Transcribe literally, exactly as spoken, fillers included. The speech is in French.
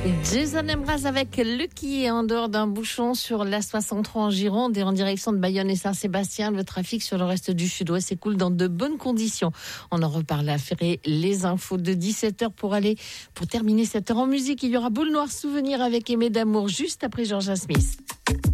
Jason Mraz avec Lucky en dehors d'un bouchon sur l'A soixante-trois en Gironde et en direction de Bayonne et Saint-Sébastien. Le trafic sur le reste du sud-ouest s'écoule dans de bonnes conditions. On en reparle à Ferré. Les infos de dix-sept heures pour aller, pour terminer cette heure en musique. Il y aura Boule Noire Souvenir avec Aimé d'amour juste après Georgia Smith.